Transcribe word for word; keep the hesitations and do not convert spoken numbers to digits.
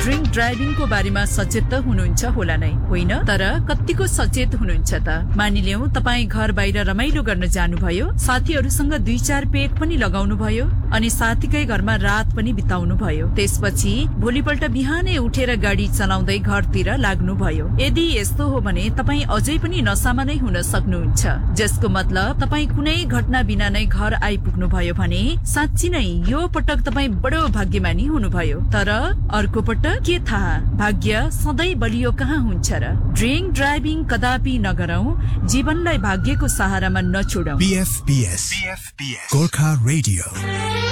Drink ड्राइभिङको बारेमा सचेत त हुनुहुन्छ होला नै, होइन? तर कतिको सचेत हुनुहुन्छ त? मानिलियौं तपाईँ घर बाहिर रमाइलो गर्न जानुभयो, साथीहरूसँग दुई चार पेग पनि लगाउनु भयो अनि साथीकै घरमा रात पनि बिताउनु भयो। त्यसपछि भोलिपल्ट बिहानै उठेर गाडी चलाउँदै घरतिर लाग्नुभयो। यदि यस्तो हो भने तपाईँ अझै पनि नसामा नै हुन सक्नुहुन्छ, जसको मतलब तपाईँ कुनै घटना बिना नै घर आइपुग्नु भयो भने साँच्ची नै यो पटक तपाईँ बडो भाग्यमानी हुनुभयो। तर अर्को पटक के थाहा, भाग्य सधैँ बलियो कहाँ हुन्छ र? ड्रिङ्क ड्राइभिङ कदापि नगरौं, जीवनलाई भाग्यको सहारामा नछोडौं। बीएफपीएस गोर्खा रेडियो।